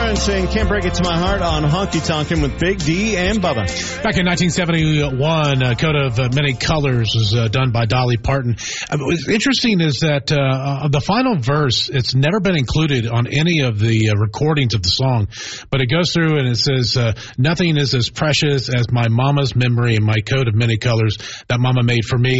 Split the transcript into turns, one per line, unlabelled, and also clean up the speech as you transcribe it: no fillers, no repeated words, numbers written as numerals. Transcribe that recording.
Prince saying Can't Break It to My Heart on Honky Tonkin' with Big D and Bubba.
Back in 1971, Coat of Many Colors was done by Dolly Parton. What's interesting is that the final verse, it's never been included on any of the recordings of the song, but it goes through and it says, nothing is as precious as my mama's memory and my coat of many colors that mama made for me.